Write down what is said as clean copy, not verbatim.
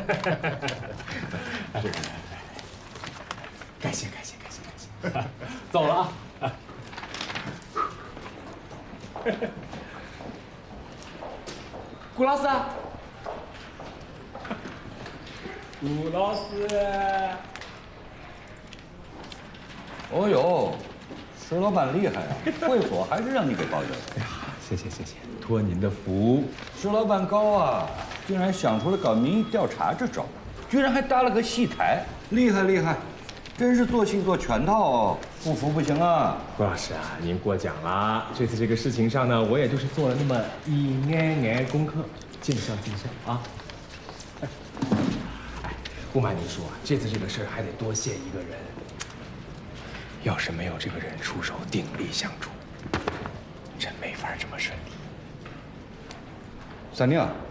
感谢。走了啊。顾老师，顾老师。 哦呦，石老板厉害啊！会所还是让你给包下来。 哎呀，谢谢，托您的福。 石老板高啊，竟然想出了搞民意调查这招，居然还搭了个戏台，厉害！真是做戏做全套哦，不服不行啊！ 顾老师啊，您过奖了。这次这个事情上呢，我也就是做了那么一点功课，尽孝啊。哎，不瞒您说啊，这次这个事儿还得多谢一个人。要是没有这个人出手鼎力相助，真没法这么顺利。 三宁，